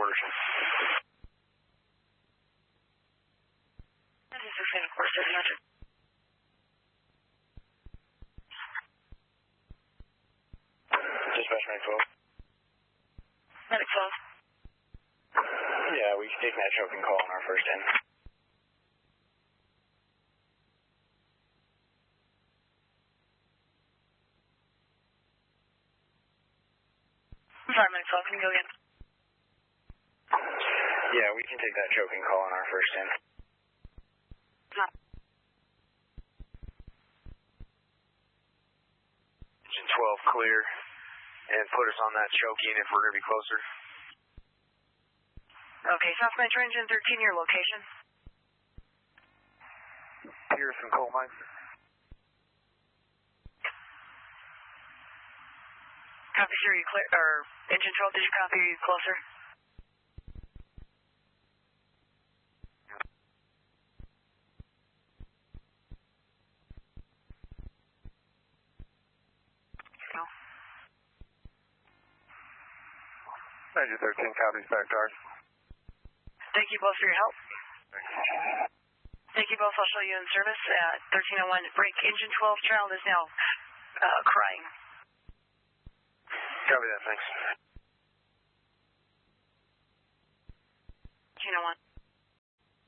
version. This is 16, of course, 700. Dispatch Medic 12. Medic 12. Yeah, we can take that choking call on our first end. I'm sorry, Medic 12, can you go again? Yeah, we can take that choking call on our first end. Engine 12 clear, and put us on that choking if we're going to be closer. Okay, South Metro Engine 13, your location? Pearson Coal Mines. Copy, sir, you clear, or Engine 12, did you copy, are you closer? No. Engine 13 copies back to ours. Thank you both for your help. Thank you both. I'll show you in service at 1301 break. Engine 12 child is now crying. Copy that, thanks. 1301.